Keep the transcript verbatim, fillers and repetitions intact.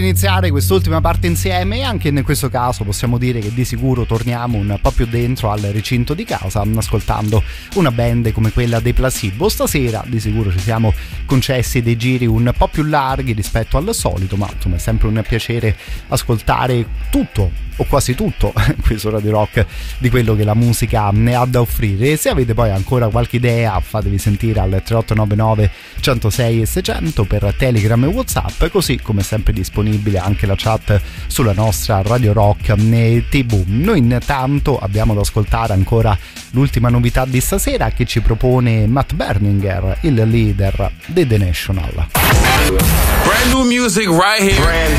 iniziare quest'ultima parte insieme e anche in questo caso possiamo dire che di sicuro torniamo un po' più dentro al recinto di casa ascoltando una band come quella dei Placebo. Stasera di sicuro ci siamo concessi dei giri un po' più larghi rispetto al solito, ma insomma è sempre un piacere ascoltare tutto o quasi tutto qui su Radio Rock di quello che la musica ne ha da offrire. E se avete poi ancora qualche idea fatevi sentire al tre otto nove nove uno zero sei e seicento per Telegram e WhatsApp, così come sempre disponibile anche la chat sulla nostra Radio Rock tivù. Noi intanto abbiamo da ascoltare ancora l'ultima novità di stasera che ci propone Matt Berninger, il leader dei The National. Brand new music right here. Brand